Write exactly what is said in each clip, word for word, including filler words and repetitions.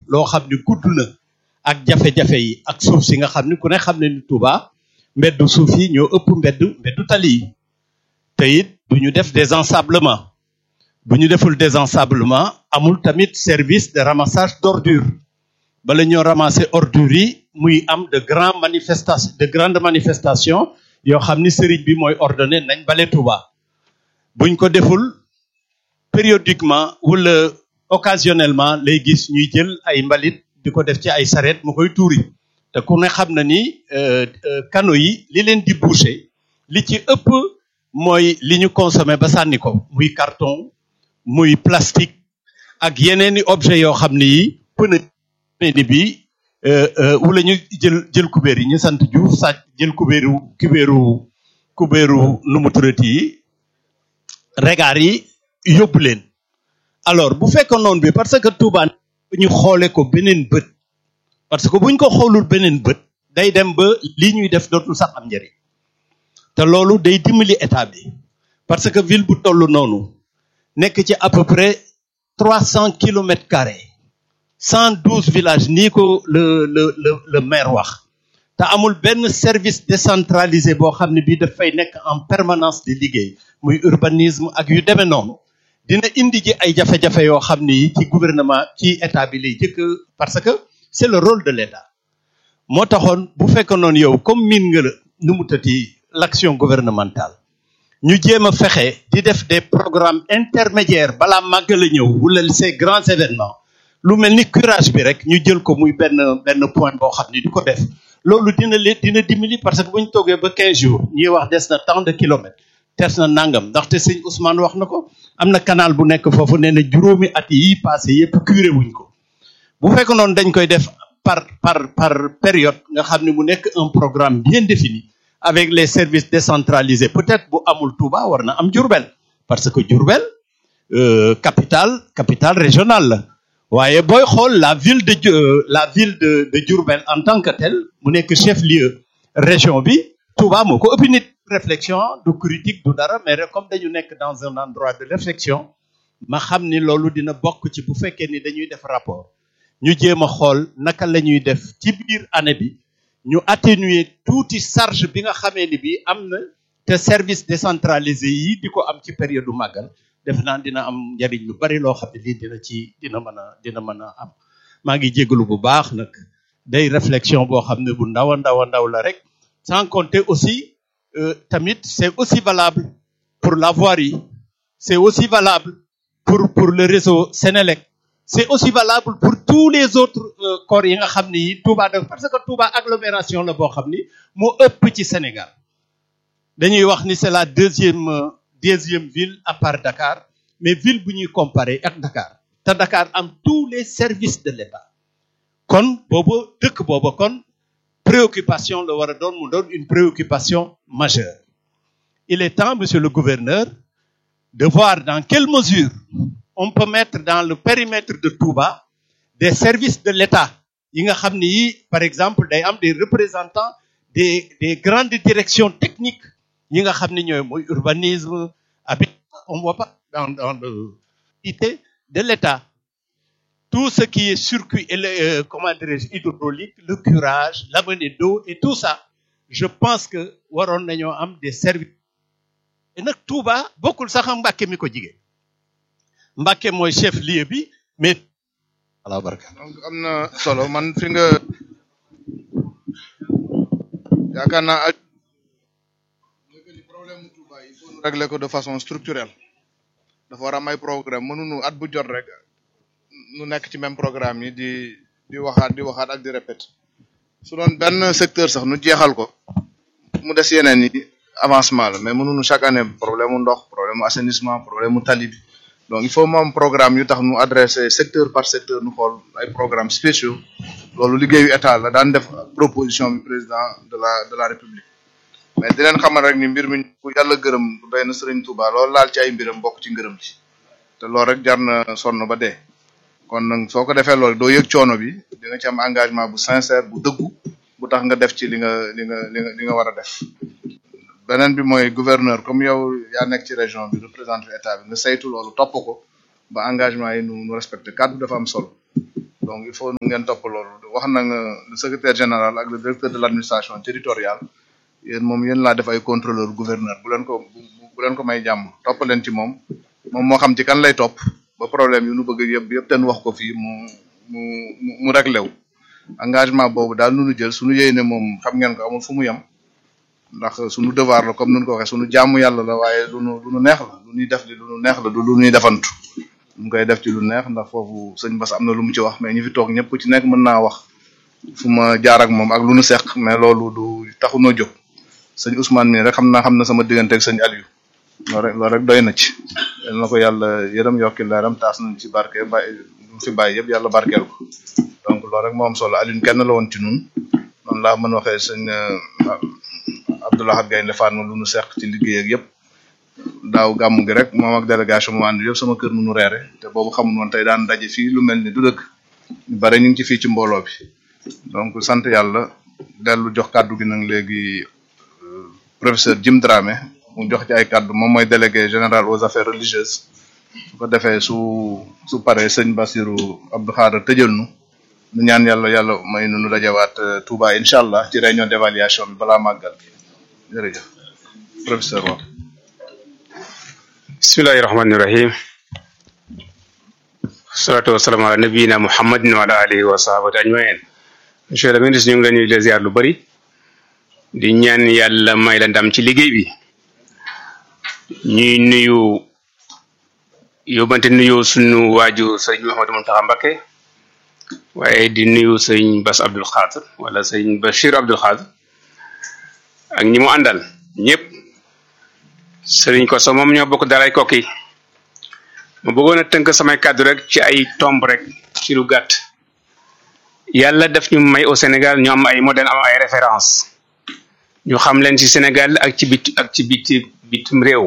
loo xam ne gudd na ak jafe-jafe yi ak suuf si nga xam ne ku ne xam ne ni Touba mbeddu suuf yi ñoo ëpp mbeddu mbeddu tali yi te it du ñu def désensablement bu ñu deful désensablement amul tamit service de ramassage d'ordures bala ñoo ramasser ordures yi muy am de grandes manifestations de grandes manifestations yoo xam ni sëriñ bi mooy ordonné nañ bale Touba buñ ko deful périodiquement wala occasionnellement lay gis ñuy jël ay mbalit di ko def ci ay sareet mu koy tuuri te ku ne xam na ni canaux yi li leen di boucher li ci ëpp mooy li ñu consommé ba sànni ko muy carton muy plastique ak yeneeni objet yoo xam ni yi pëna ni bi wala ñu jël jël kubéer yi ñu sant Diouf sàcc jël kubéeru kubéeru kubéeru nu mu turati yi regard yi yóbbu leen alors bu fekkoon noonu bi parce que Touba ñu xoole ko beneen bët parce que buñ ko xoolul beneen bët day dem ba lii ñuy def dootul sax am njëriñ te loolu day dimbali état bi parce que ville bu toll noonu nekk ci à peu près trois cents kilomètres carrés cent douze villages nii ko le le le le maire wax te amul benn service décentralisé boo xam ne bii dafay nekk en permanence di liggéey muy urbanisme ak yu demee noonu dina indi ji ay jafe-jafe yoo xam ni ci gouvernement ci état bi lay jëkk parce que c'est le rôle de l'état moo taxoon bu fekk noonu yow comme miin nga la nu mu tëti l'action gouvernementale ñu jéem a fexe di def des programmes intermédiaires balaa màggal a ñëw wala ces grands événements lu mel ni curage bi rek ñu jël ko muy benn benn point boo xam ni di ko def loolu dina leen dina dimbali parce que bu ñu toogee ba quinze jours ñuy wax des na tant de kilomètres des na nangam ndaxte sëñ Ousmane wax na ko am na canal bu nekk foofu nee na juróomi at yi passé yëpp curé wuñ ko bu fekk noonu dañ koy def par par par période nga xam ne mu nekk un programme bien défini avec les services décentralisés peut-être bu amul Touba war na am Diourbel parce que Diourbel euh, capitale capitale régionale la waaye booy xool la ville de euh, la ville de de Diourbel en tant que telle mu nekk chef-lieu région bi Touba moo ko ëpp nit réflexion du critique du dara mais comme dañu nekk dans un endroit de réflexion ma xam ni loolu dina bokk ci bu fekkee ni dañuy def rapport ñu jéem a xool naka la ñuy def ci biir année bi ñu atténuer tuuti charge bi nga xamee ni bi am na te service décentralisé yi di ko am ci période du màggal def naa dina am njariñ lu bari loo xam ne lii dina ci dina mën a dina mën a am maa ngi jégalu bu baax nag day réflexion boo xam ne bu ndaw a ndaw a ndaw la rek sans compter aussi euh, tamit c'est aussi valable pour la voirie c'est aussi valable pour pour le réseau Sénélec c'est aussi valable pour tous les autres euh, corps yi nga xam ni Touba def parce que Touba agglomération la boo xam ni moo ëpp ci Sénégal dañuy wax ni c'est la deuxième euh, deuxième ville à part Dakar mais ville bu ñuy comparer ak Dakar te Dakar am tous les services de l'État kon boobu dëkk boobu kon préoccupation la war a doon mu doon une préoccupation majeure il est temps monsieur le gouverneur de voir dans quelle mesure on peut mettre dans le périmètre de Touba des services de l'État yi nga xam ni par exemple day am des représentants des des grandes directions techniques yi nga xam ni ñooy mooy urbanisme habitat on voit pas dans dans le unité de l'État tout ce qui est circuit euh, comment dirais-je hydraulique le curage l'amener d'eau et tout ça je pense que waroon nañoo am des services et nag Touba bokkul sax am Mbàkke mi ko jigéen Mbàkke mooy chef lieu bi mais ala baraka donc am na solo man fi nga yaakaar naa ak problème mu Touba il faut régler ko de façon structurelle dafa war a am ay programme mënuñu at bu jot rek nu nekk ci même programme yi di di waxaat di waxaat ak di répéter su doon benn secteur sax nu jeexal ko mu des yeneen yi avancement la mais mënuñu chaque année problème mu ndox problème mu assainissement problème mu tali bi donc il faut mu am programme yu tax nu adressé secteur par secteur nu xool ay programmes spéciaux loolu liggéeyu état la daan def proposition bi président de la de la république mais di leen xamal rek ni mbir mi ku yàlla gërëm doy na Serigne Touba loolu laal ci ay mbiram bokk ci ngërëm ci te loolu rek jar na sonn ba dee kon nag soo ko defee loolu doo yëg coono bi di nga ci am engagement bu sincère bu dëggu bu tax nga def ci li nga li nga li nga li nga war a def beneen bi mooy gouverneur comme yow yaa nekk ci région bi représenté état bi nga saytu loolu topp ko ba engagement yi nu nu respecté kàddu dafa am solo donc il faut ngeen topp loolu wax na nga le secrétaire général ak le directeur de l'administration territoriale yéen moom yéen laa def ay contrôleur gouverneur bu leen ko bu leen ko may jàmm topp leen ci moom moom moo xam ci kan lay topp ba problème yu nu bëgg yëpp yëpp ten wax ko fii mu mu mu réglé wu engagement boobu daal nu nu jël suñu yéene moom xam ngeen ko amul fu mu yem ndax suñu devoir la comme nun ko waxee suñu jaamu yàlla la waaye lu nu lu nu neex la lu ñuy def li lu nu neex la du lu ñuy defantu ñu koy def ci lu neex ndax foofu sëñ Bass am na lu mu ci wax mais ñu fi toog ñëpp ku ci nekk mën naa wax fu ma jaar ak moom ak lu nu seq mais loolu du taxu noo jóg sëñ Ousmane mii rek xam naa xam na sama diggante ak sëñ Aliou loolu rek loolu rek doy na ci yal na ko yàlla yërëm yokki leeram taas nañ ci barke bàyyi mu fi bàyyi yëpp yàlla barkeel ko donc loolu rek moo am solo Aliou kenn la woon ci nun noonu laa mën waxee sëñ Abdoulaye Gaynde Fatma lu nu seq ci liggéey ak yëpp daaw gàmmu gi rek moom ak délégation mu ànd yëpp sama kër nu nu reere te boobu xamul woon tey daan daje fii lu mel ni du dëkk ñu bare ñu ngi ci fii ci mbooloo bi donc sant yàlla dellu jox kàddu gi nag léegi professeur Jim Dramé mu jox ci ay kàddu moom mooy délégué général aux affaires religieuses su ko defee su su paree sëñ Bassirou Abdou Khadre tëjal nu nu ñaan yàlla yàlla may nu nu dajewaat Touba incha allah ci réunion d'évaluation bi balaa màggal jërëjëf professeur wax bismillahi rahmani rahim salatu wassalamu ala nabiyina muhammadin wa ala alihi wa sahbihi ajmain monsieur le ministre ñu ngi leen di la ziar lu bari di ñaan yàlla may la ndam ci liggéey bi ñuy nuyu yóbbante nuyu sunu waaju sëriñ Mouhamadou Mountakha Mbacké waaye di nuyu sëriñ Bass Abdou Khadre wala sëriñ Bachir Abdou Khadre ak ñi mu àndal ñëpp sëriñ ko so moom ñoo bokk daray Koki ma bëggoon a tënk samay kàddu rek ci ay tomb rek ci lu gàtt yàlla daf ñu may au Sénégal ñu am ay modèle am ay référence ñu xam leen ci Sénégal ak ci bit ak ci biti bitim réew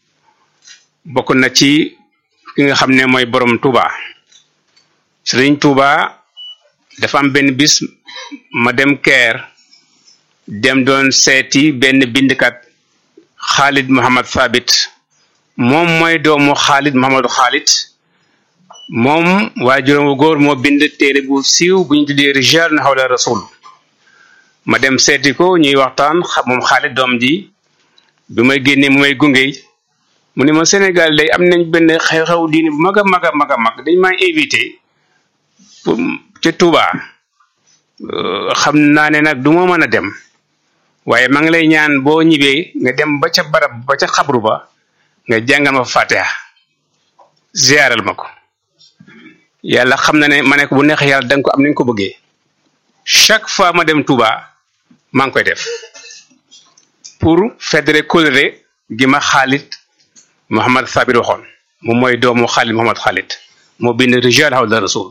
bokk na ci ki nga xam ne mooy borom Touba sëriñ Touba dafa am benn bis ma dem Caire dem doon seeti benn bindkat Khalid Mohammed Thabit moom mooy doomu Khalid Mohammed Khalid moom waajuram wu góor moo bind téere bu siiw bu ñu tuddee Rijal hawla Rasul ma dem seeti ko ñuy waxtaan moom Khalid doom ji bi may génnee mu may gunge mu ne ma Sénégal day am nañ benn xew-xew diine bu mag a mag a mag a mag dañ may invité pour ca Touba xam naa ne nag du ma mën a dem waaye maa ngi lay ñaan boo ñibbee nga dem ba ca barab ba ca xabru ba nga jàngal ma Fatiha ziaral ma ko yàlla xam na ne ma ne ko bu neex yàlla danga ko am ni nga ko bëggee chaque fois ma dem Touba maa ngi koy def pour fédérer kóllëre gi ma Khalid Mohammed Thabit waxoon moom mooy doomu Khalid Mohammed Khalid moo bind Rijal hawla Rasul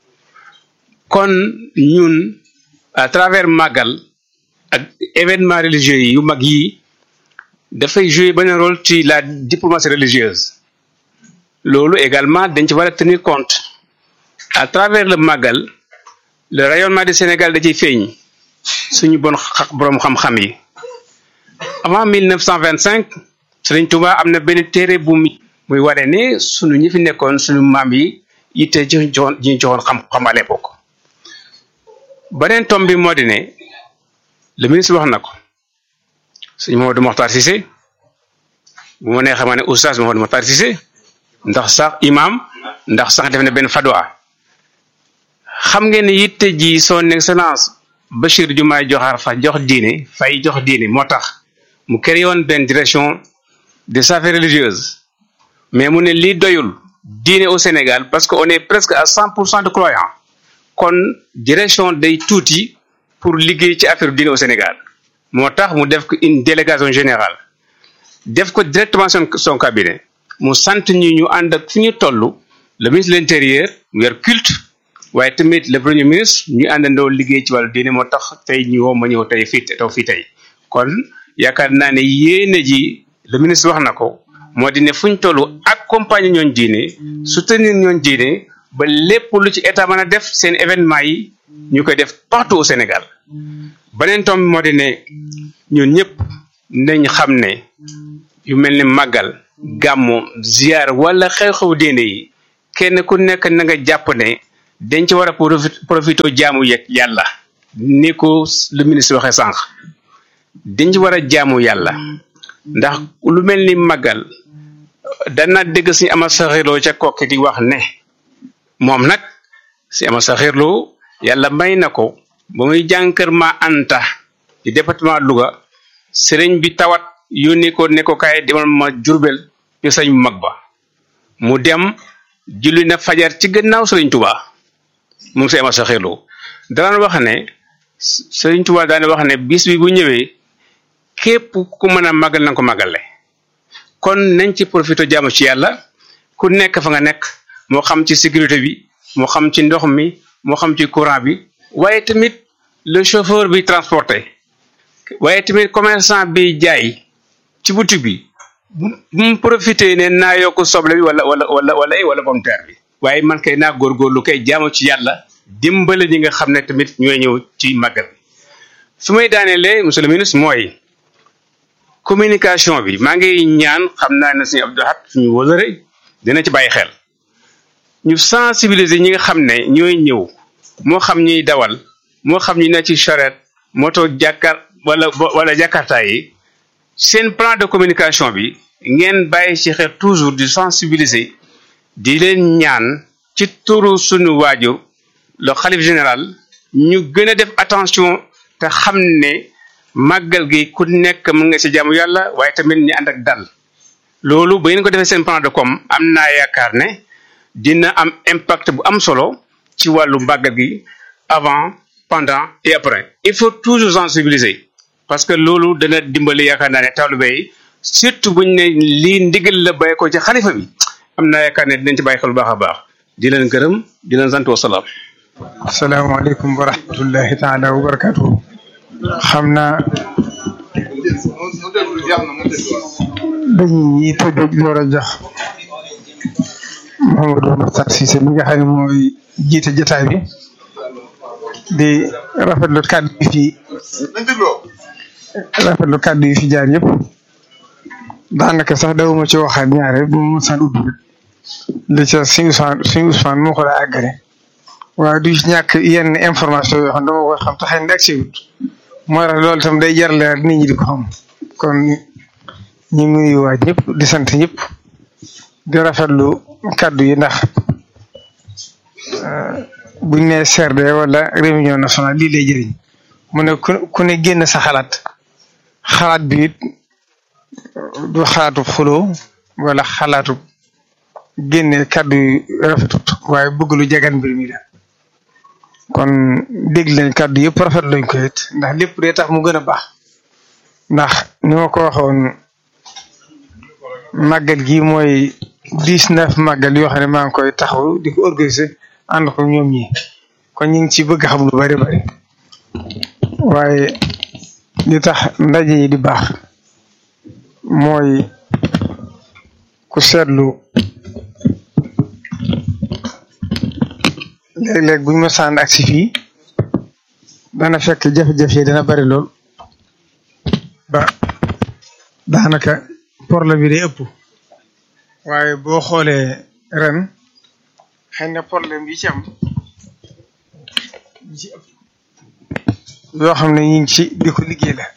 kon ñun à travers Magal ak événement religieux yi yu mag yi dafay jouer benn rôle ci la diplomatie religieuse loolu également dañ ci war a tenir compte à travers le Magal le rayonnement du Sénégal da ciy feeñ suñu bon borom xam-xam yi avant mille neuf cent vingt-cinq Serigne Touba am na benn téere bu muy waree ne suñu ñi fi nekkoon suñu maam yi yitte ji ñu joxoon ji ñu joxoon xam-xam à l'époque beneen tom bi moo di ne le ministre wax na ko sëñ Mamadou Mokhtar Cissé bu ma nee xamaa ne oustaz Mamadou Mokhtar Cissé ndax sax imam ndax sax def na benn fadwa xam ngeen ne yitte ji son excellence Bachir Diomaye Diakhar Faye jox diine fay jox diine moo tax mu créé woon benn direction des affaires religieuses mais mu ne lii doyul diine au Sénégal parce que on est presque à cent pour cent de croyants kon direction day tuuti pour liggéey ci affaire diine au Sénégal moo tax mu def ko une délégation générale def ko directement son son cabinet mu sant ñi ñu ànd ak fu ñu toll le ministre de l'intérieur mu yor culte waaye tamit le premier ministre ñu àndandoo liggéey ci wàllu diine moo tax tey ñu woo ma ñëw tey fii taw fii tey kon yaakaar naa ne yéene ji le ministre wax na ko moo di ne fu ñu toll accompagner ñooñ diine soutenir ñooñ diine ba lépp lu ci état mën a def seen événement yi ñu koy def partout au Sénégal beneen tom moo di ne ñun ñëpp nañ xam ne yu mel ni màggal gàmmu ziar wala xew-xew diine yi kenn ku nekk na nga jàpp ne dañ ci war a profité jaamu yeg yàlla ni ko le ministre waxee sànq dañ ci war a jaamu yàlla ndax lu mel ni màggal dana dégg suñu ama saxirloo ca kokki di wax ne moom nag si ama saxirloo yàlla may na ko ba muy jànkër ma anta ci département Louga sëriñ bi tawat yónni ko ne ko kaay demal ma Jurbel ci sëñ mag ba mu dem julli na fajar ci gannaaw sëriñ Tuubaa moom si ama saxirloo daan wax ne sëriñ Tuubaa daan wax ne bis bi bu ñëwee képp ku mën a màggal na ko màggale kon nañ ci profité jaamu ci yàlla ku nekk fa nga nekk moo xam ci sécurité bi moo xam ci ndox mi moo xam ci courant bi waaye tamit le chauffeur bi transporté waaye tamit commerçant bi jaay ci boutique bi bu mu profité ne naa yokk soble bi wala wala wala wala wala pomme de terre bi waaye man kay naa góorgóorlu kay jaamu ci yàlla dimbale ñi nga xam ne tamit ñooy ñëw ci màggal bi su may daanelee monsieur le ministre mooy communication bi maa ngi ñaan xam naa ne suñu Abdou Hat suñu wóolare dina ci bàyyi xel ñu sensibiliser ñi nga xam ne ñooy ñëw moo xam ñuy dawal moo xam ñi ne ci charrette moto jàkkaar wala wala jakarta yi seen plan de communication bi ngeen bàyyi ci xel toujours di sensibiliser di leen ñaan ci turu suñu waaju le xalif général ñu gën a def attention te xam ne màggal gi ku nekk mën nga ci jaamu yàlla waaye tamit ñu ànd ak dal loolu ba ngeen ko defee seen plan de com am naa yaakaar ne dina am impact bu am solo ci wàllu màggal gi avant pendant et après il faut toujours sensibiliser parce que loolu dana dimbali yaakaar naa ne taalibe yi surtout buñ ne lii ndigal la bàyyi ko ci xalifa bi am naa yaakaar ne dinañ ci bàyyi xel bu baax a baax di leen gërëm di leen sant wa salaam. asalaamaaleykum wa rahmatullahi taala wa barakatuhu xam naa dañuy tëj door a jox Mouhamadou Mokhtar Cissé mi nga xam ne mooy jiite jotaay bi di rafetlu kàddu yi fi rafetlu kàddu yi fi jaar yëpp daanaka sax dawuma ci waxaat ñaare bu ma sant ubbi li ca suñu Ousmane suñu Ousmane moo ko daa àggale waaye du ñàkk yenn information yoo xam dama koy xam te xëy na ak siwut moo tax loolu itam day jar leer nit ñi di ko xam kon ñu ngi nuyuwaat ñëpp di sant ñëpp di rafetlu kàddu yi ndax buñ nee C R D wala réunion nationale lii lay jëriñ mu ne ku ku ne génn sa xalaat xalaat bi it du xalaatu xuloo wala xalaatu génne kàddu yu rafetut waaye bëgg lu jagan mbir mi la kon dégg leen kàddu yëpp rafet lañ ko it ndax lépp day tax mu gën a baax ndax ni ma ko waxoon màggal gi mooy dix-neuf màggal yoo xam ne maa ngi koy taxaw di ko organiser ànd ko ñoom ñi kon ñu ngi ci bëgg xam lu bari bari waaye li tax ndaje yi di baax mooy ku seetlu léeg-léeg buñ ma sànn ak si fii dana fekk jafe-jafe yi dana bari lool ba daanaka problème bi day ëpp waaye boo xoolee ren xëy na problème yi ci am yi ci ëpp yoo xam ne ñu ngi ci di ko liggéey la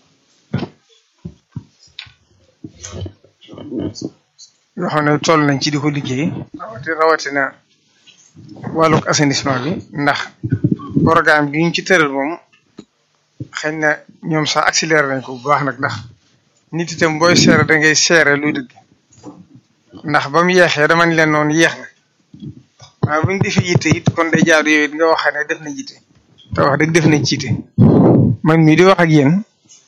yoo xam ne toll nañ ci di ko liggéey rawati rawatina wàllug assainissement bi ndax programme bi ñu ci tëral moom xëy na ñoom sax accéléré nañ ko bu baax nag ndax nit itam booy seere da ngay seere luy dëgg ndax ba mu yeexee dama leen noonu yeex na waaye bu ñu defee yitte it kon day jaadu yow it nga wax ne def na yitte te wax dëgg def nañ ci yitte man mii di wax ak yéen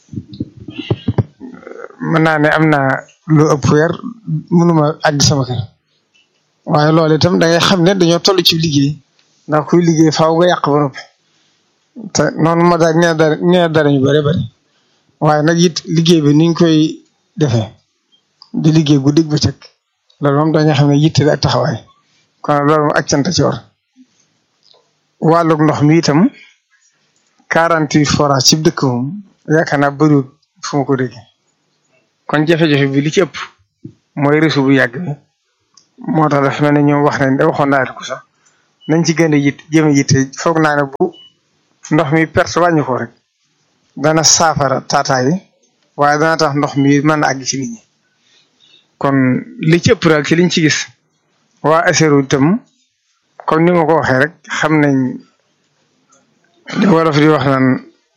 mën naa ne am naa lu ëpp weer mënuma àgg sama kër waaye loolu itam da ngay xam ne dañoo toll ci liggéey ndax kuy liggéey faaw nga yàq ba noppi te noonu ma daal nee dara nee dara ñu bëri bëri waaye nag it liggéey bi niñ koy defee di liggéey guddi ba cëkk loolu moom dañoo xam ne yitte ak taxawaay kon loolu moom ak cant ci war wàllug ndox mi itam quarante-huit forage ci dëkk moom yaakaar naa bëriwul fu ma ko déggee kon jafe-jafe bi li ci ëpp mooy réseau bu yàgg bi moo tax dafa mel ne ñoom wax nañ da waxoon naa ko sax nañ ci gën a yit jëm yitte foog naa ne bu ndox mi perte wàññi ko rek dana saafara taataay waaye dana tax ndox mi mën a àgg ci nit ñi kon li ci ëpp daal ci liñ ci gis waa ASERO itam comme ni ma ko waxee rek xam nañ li wolof di wax naan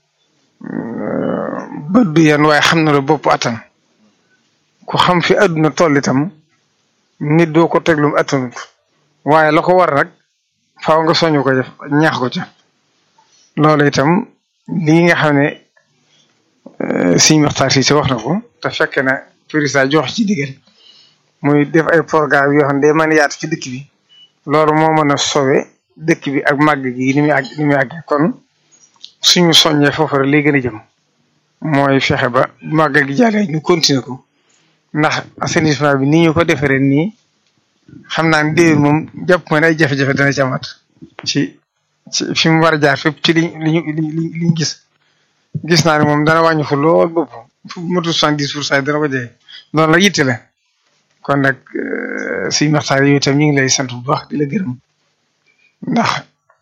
bët du yan waaye xam na la bopp attan ku xam fi àdduna toll itam nit doo ko teglum attanut waaye la ko war rek faaw nga soñu ko def ñaax ko ca loolu itam lii nga xam ne Sëriñ Maxtaar Si wax na ko te fekk na président jox ci digal muy def ay programme yoo xam ne day mën a yaatu ci dëkk bi loolu moo mën a sowe dëkk bi ak màgg gi ni muy àgg ni muy àgg kon suñu soññee foofu rek lay gën a jëm mooy fexe ba màggal gi jàllee ñu continuer ko ndax assainissement bi ni ñu ko defaree nii xam naa ne déwén moom jàpp ma ne ay jafe-jafe dana ci amaat ci ci fi mu war a jaar fépp ci li liñu li liñ gis gis naa ne moom dana wàññi fu lool bopp fu motu soixante-dix pour cent dana ko jege noonu la yitte la kon nag Sëriñ Maxtaar yooyu itam ñu ngi lay sant bu baax di la gërëm ndax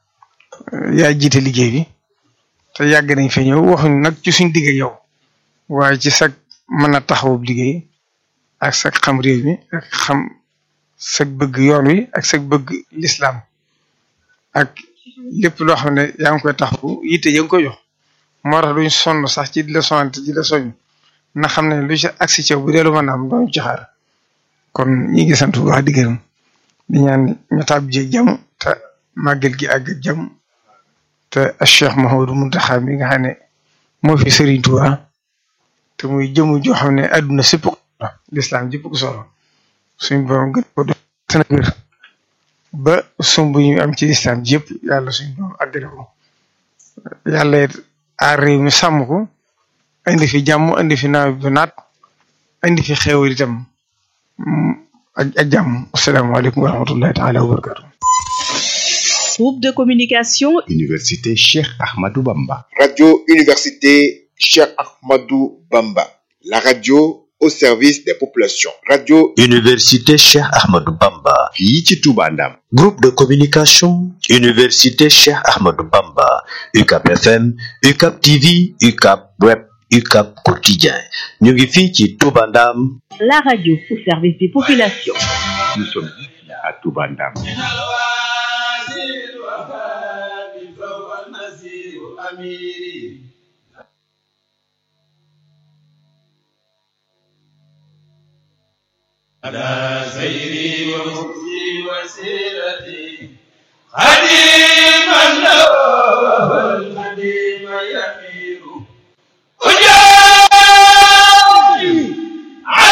yaa jiite liggéey bi te yàgg nañ fa ñëw waxuñ nag ci suñ digg ak yow waaye ci sag mën a taxawub liggéey ak sag xam réew mi ak xam sag bëgg yoon wi ak sag bëgg lislaam ak lépp loo xam ne yaa ngi koy taxawu yitte ya ngi koy jox moo tax duñ sonn sax ci di la sonante ci la soñ na xam ne lu ci agsi ci bu dee lu mën a am doon ci xaar kon ñi ngi sant bu baax di gërëm di ñaan ñu tàbb ji jàmm te màggal gi àgg ak jàmm te Cheikh Mouhamadou Mountakha mi nga xam ne moo fi Serigne Touba te muy jëmu joo xam ne àdduna sépp la lislaam jëpp ko solo suñ borom gën ko def tana wér ba sumb ñu am ci lislaam ji yëpp yàlla suñ borom àggale ko yàlla it aar réew mi sàmm ko indi fi jàmm indi fi nawet bu naat indi fi xéewal itam ak ak jàmm asalaamaaleykum wa rahmatullahi taala wa barakatu. Groupe de communication Université Cheikh Ahmadou Bamba. Radio Université Cheikh Ahmadou Bamba. La radio au service des populations. Radio Université Cheikh Ahmadou Bamba. fii ci Touba Ndam. Groupe de communication Université Cheikh Ahmadou Bamba. U C A P F M, U C A P T V, U C A P Web, U C A P Quotidien. ñu ngi fii ci Touba Ndam. La radio au service des populations. Nous sommes ici à Touba Ndam. على سيري ومكسي وسيرتي خديما له